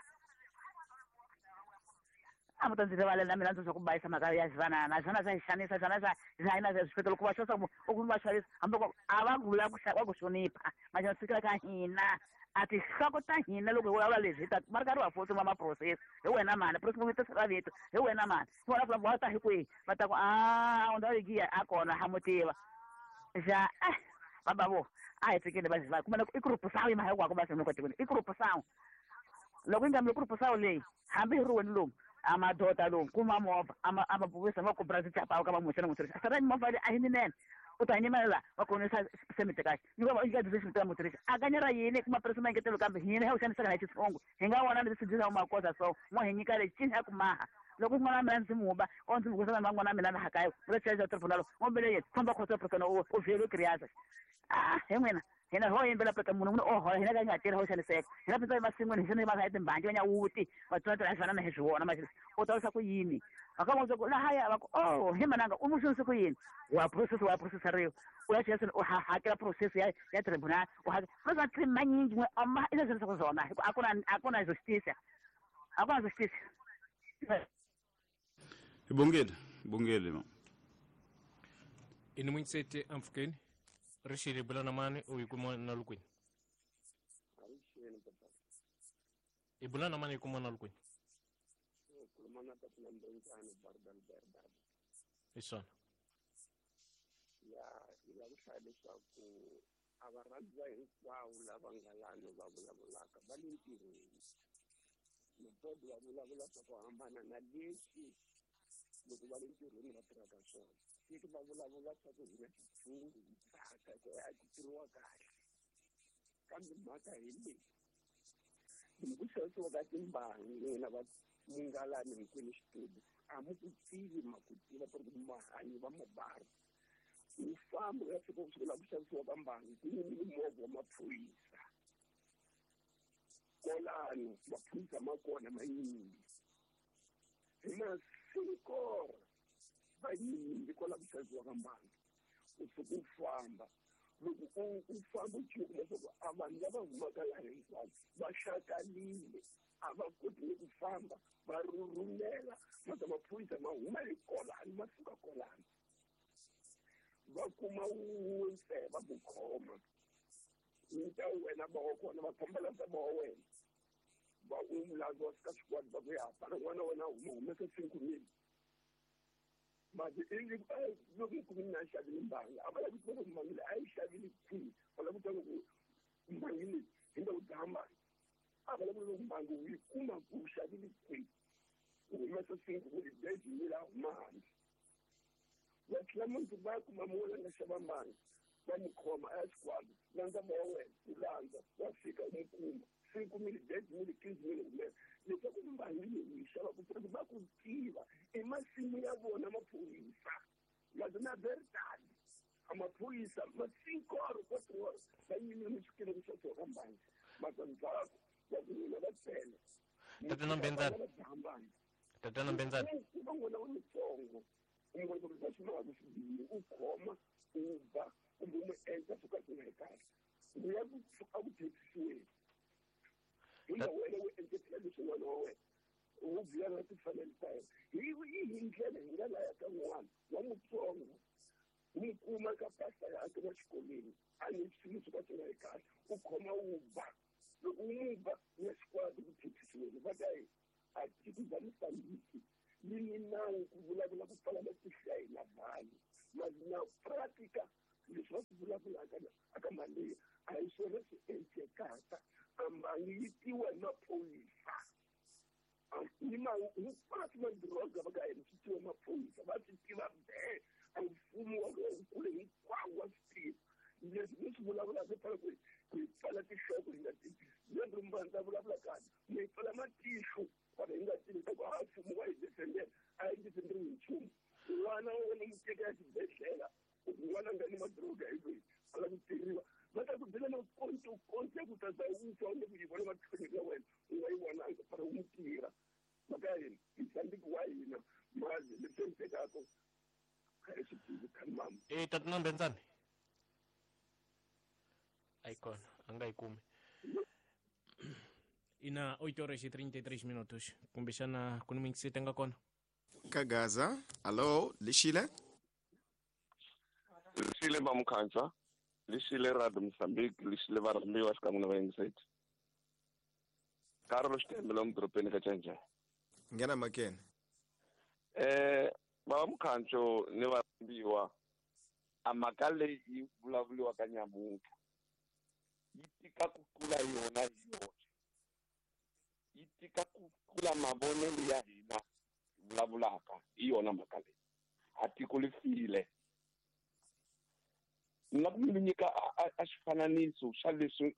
amuta ndzi vale na mina ndzi ku bayisa maka ya zvanana zvana sa shanisa zvana sa zaina za switelo ku vashosa ku va sharisa amboko avagula ku shaka ku shonipa manje sikela ka hina ati hloko ta hina loko wa leswi ta mara ka ri wa fotsi ma process hi wena mani process mo tsa vito hi wena mani wona ku va ta hi kwi va ta ku onda yigiya a kona ha motiva ja baba bo a hi tsikile ba zwa kuma i group sawi ma hikwako ba senu ko tikweni i group sawi loko ingam group sawi leyi hambi hi ruweni lomu amadoda lomu kuma movha amabhuvisa va kubra tichapa ka va mushana mutirisa sara movha a hini nene u ta nyimela va konisa semete kahle ni va yi ga decision ta mutirisa a kanyera yini kuma person ma ngetelo kambe hini ha u xanisaka na xitsongo hi nga vona leswi dzisa makosa so mo hi nyika le cini ya ku maha loko n'wana mina ndzi muba o ndzi vukusa na n'wana mina na hakayo u le cheza telefoni lo mo bele yini famba khotsa person o velo kriyaza he n'wina hina ho yimbela peka munhu o hola hina ka nga tirha ho xaniseka hina pita masin'wini hi xini va nga yeti mbangi va nya wuti va tswata la xana na hi swona manje u ta sa ku yini aka mo ku la haya va ku hi mananga u mususu ku yini wa process riyo u ya chesa u hakela process ya tribunal u hakela process trimanyingi amma ina zisa ku zona akuna justice ibongele ma ini muitsete amfukeni rishile bulana mani uyikuma na lukwini ibulana mani ikuma na lukwini isona ya ila kuhlaya leswaku avarhandziwa hinkwavo lava nga lani va vulavulaka va le ntirhweni mabodi va vulavula swa ku hambana na leswi loko va le ntirhweni va tirhaka swona siki va vulavula swa ku hina xitshungu hi tsaka ku a ku tirhiwa kahle kambe mhaka hi leyi hi ku xavisiwa ka timbangi n'wina va mungalani hinkwenu xitudio a mu ku tivi ma ku tiva ku ri mahanyi va mabari u famba u ya fika ku sukela ku xavisiwa ka mbangi ku ni movha wa maphorisa kolano maphorisa ma kona manyingi hi masinkora vanyingi kola ku xavisiwa ka mbangi u suka u famba loko u famba u chika leswaku a vanhu lava humaka laha hinkwavo va xakalile a va koti ni ku famba va rhurhumela maka maphorisa ma huma hi kolani ma suka kolani va kuma wun'we va ku khoma nyika wena va wa kona va kombela nsava wa wena va umulazi wa fika xikwadi va ku ya hapana n'wana wena humesa 5 mili manje loko yi kumini na xavile mbangi a va lavi ku tiva ku mbangi leyi a yi xavile kwihi va lava ku tiva ku mbangi leyi hi ndhawu ta hambana a va lavi ku tiva ku mbangi u yi kuma ku xavile kwihi u humesa 5 mili deji mili a huma handle va tlhela muti va kuma mun'wana nga xava mbangi va n'wi khoma a ya xikwadi landza va wa wena u landza wa fika u n'wi kuma 5 mili deji mili 15 mili humesa leswaku mbangi leyi yi xava ku tirha va ku tiva i masimu ya vona maphorisa mazona verdade a maphorisa masinkoro 4 horas va yimile muxikile ku xavisiwa ka mbangi matandzhaku va ku nina va tele tatana mbenzani va n'wana wa nitsongo un'wana ku va ximanga ku xibini u khoma u ba kumbe u n'wi endla swo ka swi nga ri kahle u ya ku pfuka ku thekisiweni hi nga wena u endletela leswi n'wana wa wena u biya na timfanelo ta yena hi ndlela hi nga laya ka n'wana wa mutsongo u n'wi kuma ka pasta yake na xikolweni a ni swilo swo ka swi nga ri kahle u khoma u ba umuva ngesikwazi ukuthethisiweni but hayi atikuzamisambiki lini nawu kuvulavula ku palamende hlayela vanhu mazina pratika leswi va swi vulavulaka aka mali a hi swona swi endlekaka ambangi yi tiwa hi mapholisa hinkwaswo madroga va nga heli swi tiwa hi mapholisa va swi tiva be a mfumo wa kule hinkwawo wa swi tiva leswi mi swi vulavulaka fana ku hi pfala tixoko hi nga tivi lendri mbani ta vulavula kahle mi hi pfala matihlo kwala hi nga tivi ta ku mfumo wa hi defendela a hi defenderiwi nchumu n'wana wa wena muteka ya xibedhlela n'wana nga ni madroga hi loyi a lava ku teriwa va ta ku byela na konte ku ta za ufa u nge ku yi vona mathoneli ya wena u nga yi vonanga fara u n'wi tirha maka yini msambiki wa hina mazi leswi endlekaka a hi swi tivi khani mama tatinambe ntsani ayikona a nga yi kumi ina 8 horas e 33 minutos kumbexana ku ni mingisete nga kona ka Gaza allo lexile Bamkhansa lexile radio Mozambique lexile varambiwa xikan'we na vayingiseti Carlos Tembele omdorobeni ka Tshanje ngena makene Bamkhanso ni varambiwa a mhaka leyi vulavuliwa ka nyamuka yi tika ku tlula yona hi yoxe yi tika ku tlula mavonelo ya hina vulavulaka hi yona mhaka leyi a tiko li file ni nga ku mi nyika a xifananiso xa leswi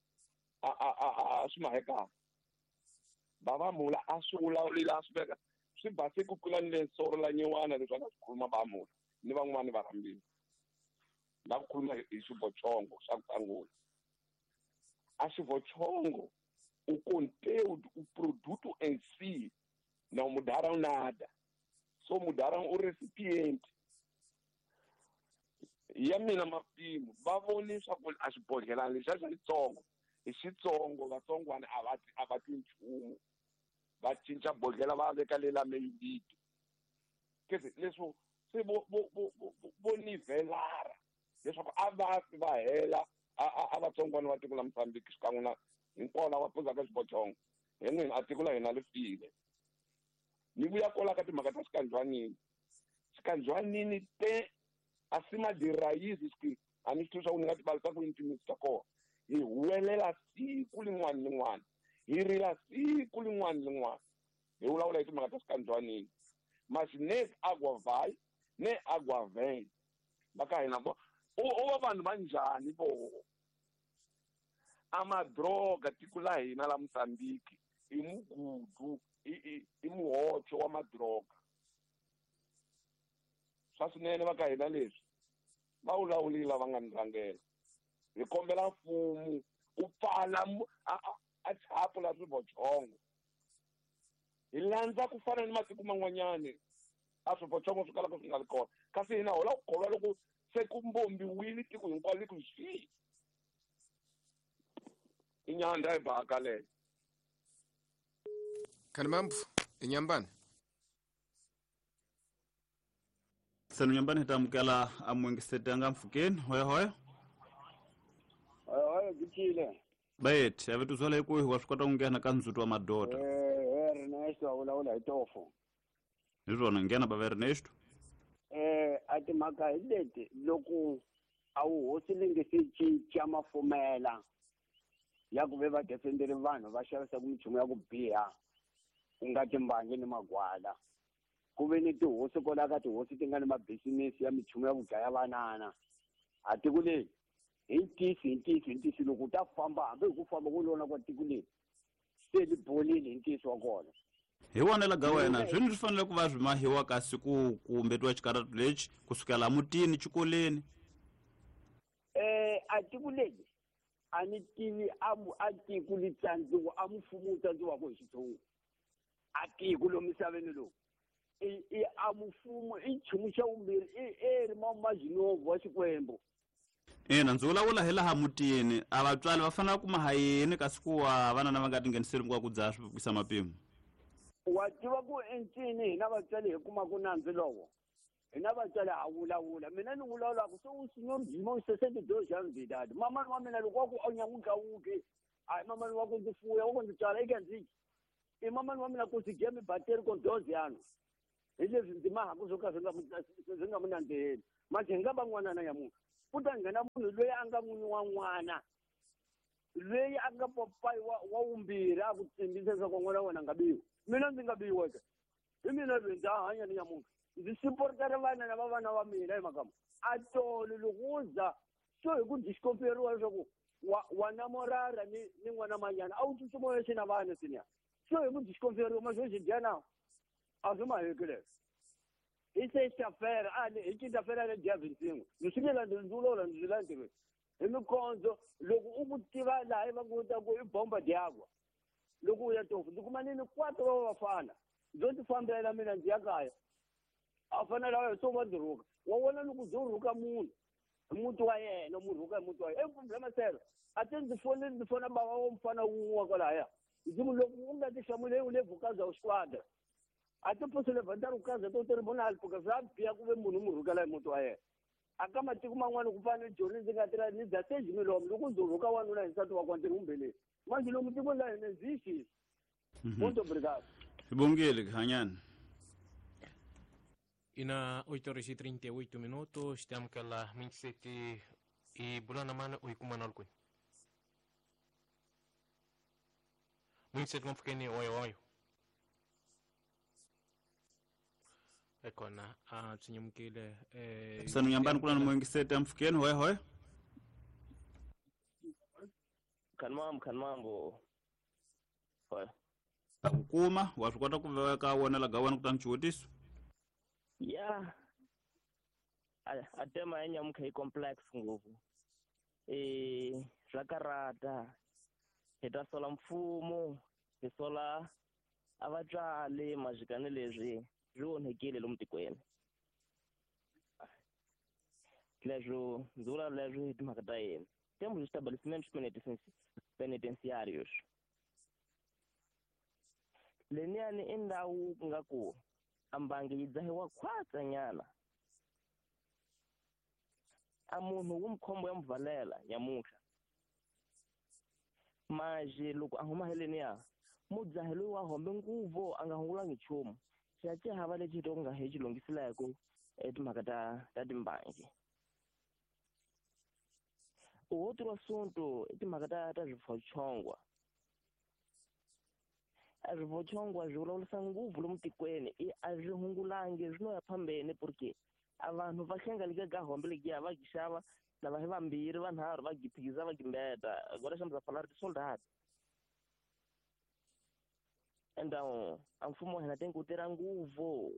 a swi mahekaka Bavamula a swi vulavulile a swi veka swi base ku tlula ni le nsoro la nyiwana leswi a nga swi khuluma Bavamula ni van'wani varambiwa na ku khuluma hi xivochongo xa ku tlangula a xivochongo o conteúdo, o produto em si não mudaram nada, só mudaram o recipiente. E a mina mapimo va vonisa ku a xibodhlelana lexi xa xitsongo hi xitsongo vatsongwana a va ti nchumu va cinca bodhlela va veka le la meyilito kese leswo se vo nivelara leswaku a va va hela a vatsongwana va tiko la Mozambique xikan'we na hinkwavo va puzaka xibochongo hi n'wini a tiko la hina li file ni vuya kola ka timhaka ta xikanjwanini te acima de raízes que a ni swi nga tibalisa ku intimisa ta kona hi huwelela siku lin'wana hi rila siku lin'wana hi vulavula hi timhaka ta xikanjwanini mas ne água vai ne água vem va ka hina vo o vanhu va njhani vo amadroga tiko la hina la Mozambique i mugudu i muhocho wa madroga swa swinene va ka hina leswi va vulavulile lava nga ni rhangela hi kombela mfumo u pfala a tshapo la swivochongo hi landza ku fana ni matiko man'wanyani a swivochongo swi kalaka swi nga ri kona kasi hina hola ku kholwa loko se ku mbombiwile tiko hinkwalo li ku xi i nyandza hi bhaka leyo Kanimambu inyambani senu nyambani hi ta amukela a muingiseti anga Mfukeni hoya Gitile bayeti a vitu zwala ikuhi wa swi kota ku nghena ka ndzhuti wa madoda Ernesto a vulavula hi tofo hi swona nghena bava Ernesto a timhaka hi leti loko a wu hosi linge se cinca mafumela ya ku ve va defenderi vanhu va xavisa ku minchumu ya ku biha ku nga timbangi ni magwala ku ve ni tihosi kola ka tihosi ti nga ni mabisinesi ya minchumu ya ku dlaya vanana a tiko leyi hi ntisi loko u ta famba hambi hi ku famba ku lona kwa tiko leyi se li bolile hi ntisi wa kona hi vonela ga wena swini swi fanele ku va swi mahiwa kasi ku umbetiwa xikarati lexi kusukela mutini xikoleni a tiko leyi a ni tivi a tiko li tsandziwa a mfumo wu tsandziwaka hi xitsongo a tiko lo misaveni lowu a mfumo i nchumu xa vumbirhi i ri mamajinovo wa Xikwembu ina ndzi vulavula hi laha mutini a vatswali va fanele ku maha yini kasi ku wa vanana va nga tingheniseli ku dzaha swivukisa mapimo wa tiva ku encini hina vatswali hi kuma ku nandzi lowo hina vatswali ha vulavula mina ni vulavulaka so u senhor Jimo sesete do Jean Vidal mamani wa mina loko wa ku a nyangukawuki hayi mamani wa ku ndzi fuya wa ku ndzi tswala eka ndzi i mamani wa mina ku swi gemi bateri ko dozi yano hi leswi ndzi mahaka swo ka swi nga mu nandziheli manje hi nga va n'wanana ya munhu ku ta nghena munhu loyi a nga n'wini wa n'wana loyi a nga papayi wa wumbirhi a ku tsimbisa leswaku n'wana wa wena nga biwi mina ndzi nga biweke hi mina loyi ndzi hanya ni nyamuntlha ndzi siporitare vana na vavana va mina hi makama a tolo loko u za so hi ku dyi xikomberiwa leswaku wa namorara ni n'wana manyana a wu tsutsuma yexi na vana siniya so hi ku dyi xikomberiwa maxo xi dya na a swi maheki leswi hi se xafera hi citafera le diavinsin'we ndzi swi lela ndzi ulola ndzi la ntirhweni hi mikondzo loko u ku tiva laha va ku ta ku i bomba dyakwa loko u ya tofu ndzi kuma nini 4 va vafana ndzo ti fambela mina ndzi ya kaya a fanele a so va ndzi rhuka wa vona loko byo rhuka munhu hi muti wa yena mu rhuka hi muti wa yena problema sero a te ndzi fona bava wa mfana wun'we kwalaya ndzi mu loko u nga ti hlamule u le vukaza u xikwada a ti posele vandari vukaza to ti ri vona alipuka swa biya ku ve munhu mu rhukela hi muti wa yena aka matiko man'wana ku fana joni ndzi nga tirha ni dza stage milomo loko ndzi rhuka wanuna hi nsati wa kwantiri umbeleni manje lomu tikweni la hina ndzi xisi muito obrigado Sibongile Hanyani. Ina 8:38 minutos, estamos com ela 27 e bulana mana o ikumana alkui. 27 mfukeni oyo. Ekona tsinyumkile Sanu nyambani kula mwengi sete mfukeni hoye. Kanmambo. Hoye. Kuma washikwata kuveka wonela gawana kutanchutiso. Yeah. Atema ya nyamka complex nguvu. Zvakarata. Hita sola mfumo, hi sola avatswali mazvikani leswi zvionhekile lomu tikweni. Leswo ndzi vula leswi hi timhaka ta yena. Temos estabelecimentos penitenciários. Leniani i ndhawu ku nga ku ambangi yi dzahiwa khwatsa nyana. A munhu wu mkhombo ya mvalela nyamuntlha. Maji loko a huma heleniya mudzahelo wa hombe nguvo a nga hungulangi nchumu xi hava lexi to nga he xi lunghisileko timhaka ta timbangi. Uhotirwa sunto i timhaka ta swipfochongwa. A swipfochongwa swi vulavulisa nguvu lomu tikweni a swi hungulangi swi no ya phambeni porque a vanhu va hlengaleka ka hombe lekiya va gi xava lava hi vambirhi vanharhu va gi phikisa va gimbeta gora xa mzafalari tisoldati enda a mfumo hina tenku u tirha nguvu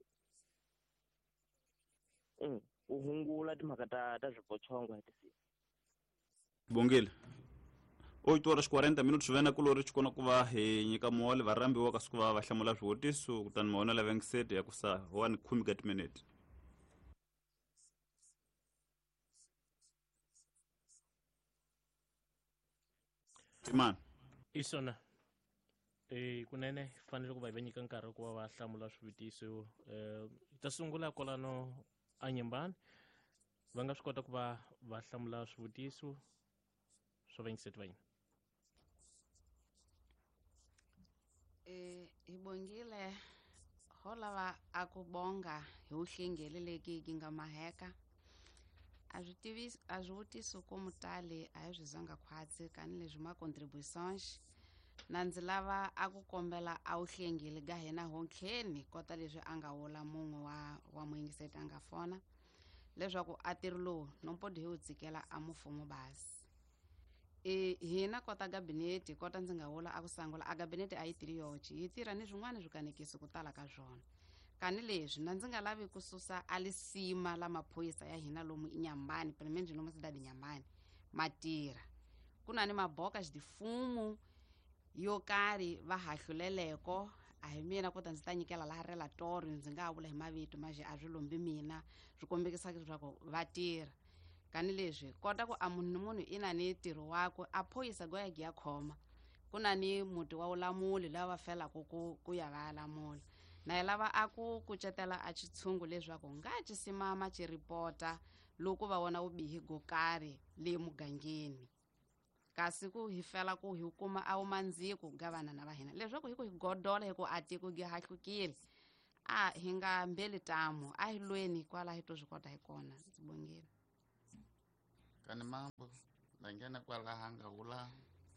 u hungula timhaka ta swipfochongwa hi Bongile. 8:40 minutos vena kulori chikona kuva he nyika muole varambi wa kasukuva va hlamula swivutiso kutani maona la vengisete ya kusa 1 minute. Timana. Isona. Kunene fanele ku va va nyika nkarhi ku va va hlamula swivutiso ta sungula kwalano a Nyembani va nga swi kota ku va hlamula swivutiso swo vengisete va yini. Hibongile holava a ku bonga hi uhlengeli leki ki nga maheka a swivutiso ko mutali a hi swi zanga khwatsi kani leswi ma contributions na ndzi lava a ku kombela a uhlengeli ga hina honkheni kota leswi a nga wula mun'we wa muyingiseti a nga fona leswaku a tiri lowu nompodi hi wu tsikela a mufumo basi. Hina kota gabineti kota ndzi nga vula a ku sangula a gabineti a yi tiri yoxe yi tirha ni swin'wana swikanekisi ku tala ka swona kani leswi na ndzi nga lavi ku susa a lisima la maphoyisa ya hina lomu iNyambani primeiro lomu cidade Nyambani matirha ku na ni maboka xidifumu yo karhi va hahluleleko a hi mina kota ndzi ta nyikela laha relatori ndzi nga vula hi mavito maje a swi lombi mina swi kombekisa leswaku va tirha kani leswi kota ku a munhu ina ni ntirho wakwe a phoyisa go ya gi ya khoma ku na ni muti wa ulamuli lava felaka ku ya va lamula na lava a ku kucetela a xitshungu leswaku nga cisimama ci ripota loko va vona vubihi go karhi le mugangeni. kasi ku hi fela ku hi kuma a wumandziko ga vanana va hina leswaku hi ku hi godola hi ku a tiko gi hahlukile a hi nga mbeli tamu a hi lweni kwala hi to swi kota hi kona ndzi bongile kani mambo na nghena kwala hanga vula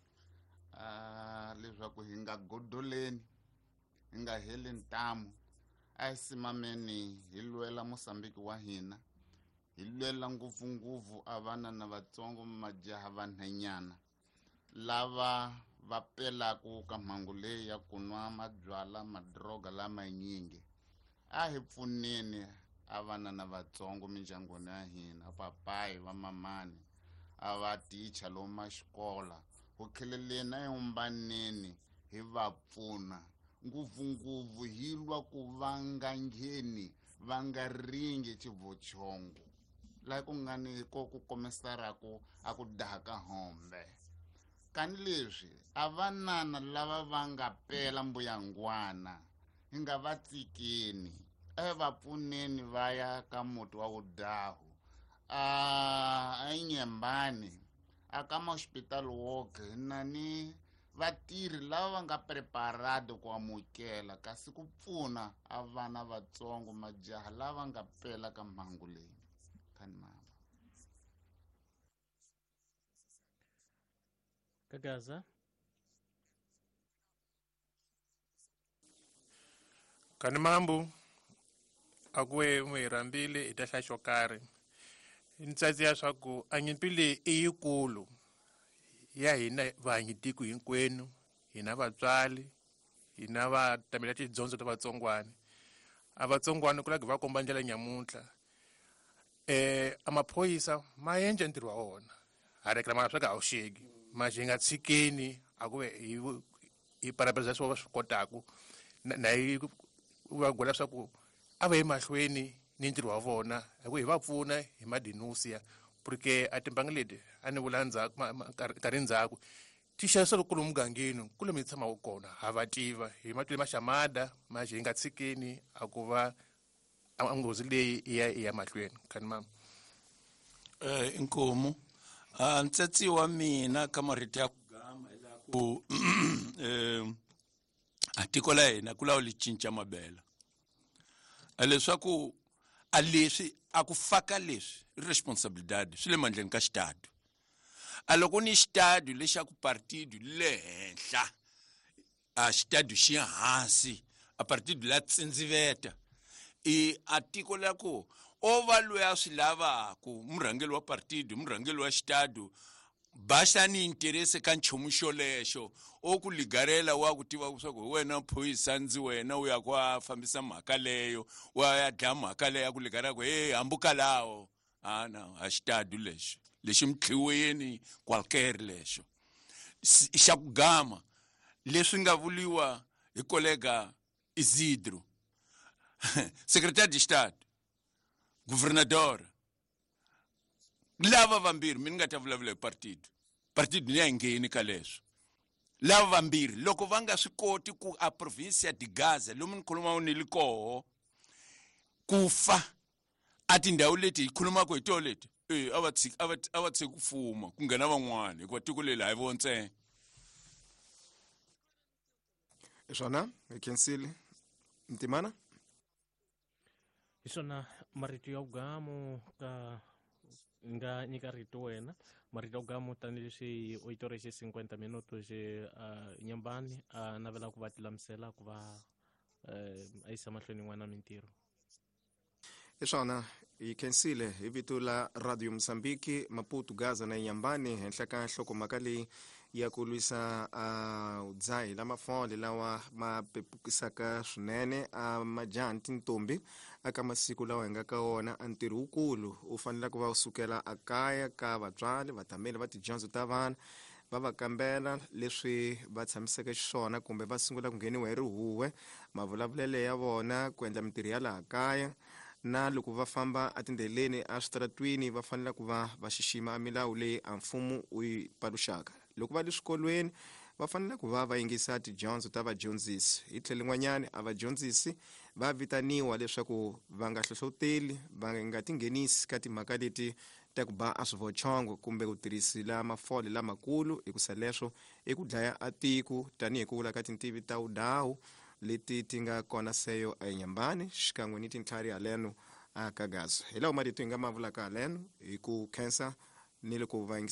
leswaku hi nga godoleni hi nga heli ntamu a hi simameni hi lwela Mosambiki wa hina hi lwela ngopfungopfu a vanana vatsongo majaha vanhanyana lava va pelaku ka mhangu leyi ya ku nwa mabyala madroga lamanyingi a hi pfuneni a vanana vatsongo mindyangwini ya hina papayi va mamani a va ticha lomu maxikola ku kheleleni a hi umbaneni hi va pfuna ngopfungopfu hi lwa ku va nga ngheni va nga ringi xivochongo laha ku nga ni ko ku komesaraku a ku daha ka hombe kani leswi a vanana lava va nga pela mbuyangwana hi nga va tsikeni a hi va pfuneni va ya ka muti wa vudahu eNyembani aka ma-hospital walk na ni vatirhi lava va nga preparado ku amukela kasi ku pfuna a vana vatsongo majaha lava nga pela ka mhangu leyi kani mama Kagaza kani mambu akuwe mwirambile ita xo karhi ntsatsi ya swaku a nyimpi leyi i yikulu ya hina vahanyitiko hinkwenu hina vatswali hina va tamela tidyondzo ta vatsongwana a vatsongwana ku lagi va komba ndlela nyamuntlha a maphoyisa ma endla ntirho wa wona ha rekela mana swa ku a wu xeki maxi hi nga tshikeni a ku hi parapeza swo va swi kotaku na hi va gwela swa ku a va emahlweni ni ntirho wa vona hi ku hi va pfuna hi madenusia porque a timbangi leti a ni vula ndzhaku nkarhi ndzhaku ti xavisela kule mugangeni kule mi tshamaku kona ha va tiva hi matwini ma xamada maxi hi nga tshikeni a ku va a nghozi leyi i ya mahlweni khani mama inkomu ntsatsi wa mina ka marito ya ku gama ila ku a tiko la hina ku lawa li cinca mabela leswaku a leswi a ku faka leswi responsabilidade swi le mandleni ka xitadu a loko ni xitadu lexi ku partido le henhla a xitadu xi hansi a partido la tsindziveta a tiko la ku o va loyi a swi lavaku murhangeli wa partido murhangeli wa xitadu basa ni interese ka nchumu xolexo o ku ligarela wa ku tiva leswaku wena phoyisa ndzi wena u ya ku fambisa mhaka leyo wa ya dlaya mhaka leyo ku ligarela ku hambuka lawo a xitadu lexi mithliweni kwalker lexo xa ku gama leswi nga vuliwa hi kolega Isidro secretário de Estado governador lava vambirhi mi nga ta vulavula hi partido ni ya ngheni ka leswo lava vambirhi loko va nga swi koti ku a province ya Gaza lomu ni khulumaka ni li koho ku fa a tindhawu leti hi khulumaka hi to leti a va tshiki ku fuma ku nghena van'wana hikuva tiko leri a hi vo ntsena swona hi khensile ntimana hi swona marito ya vugamu ka nga nyika rito wena marito ya vugamu tanihileswi u yitorexe 50 minutos Nyembani a navela ku va tilamisela ku va a yisa mahlweni n'wana mintirho swona hi khensile hi vito la Radio Mozambique Maputo Gaza na Nyembani henhla ka nhlokomhaka leyi ya ku lwisa udzahi lama fole lawa ma pepukisaka swinene a majaha tintombi aka masiku lawa hi nga ka wona a ntirho wukulu u fanele ku va usukela akaya ka vatswali vatameli va tidyondzo ta vana va va kambela leswi va tshamiseke xiswona kumbe va sungula ku ngheniwa hi rihuwe mavulavulele ya vona ku endla mintirho ya laha kaya na loko va famba atindleleni a switaratwini va fanele ku va xixima milawu leyi a mfumo u yi paluxaka loko va le swikolweni va fanele ku va yingisa tidyondzo ta vadyondzisi hi tlhelo n'wanyana a vadyondzisi va vitaniwa leswaku va nga hlohloteli va nga tinghenisi ka timhaka leti ta ku ba a swivochongo kumbe ku tirhisila mafole lamakulu hi ku sweleswo i ku dlaya a tiko tanihi ku vula ka tintivi ta udhawu leti ti nga kona seyo enyambani xikan'we ni tintlhari haleno a ka Gaza. Hi lawo marito hi nga ma vulaka haleno hi ku khensa ni le ku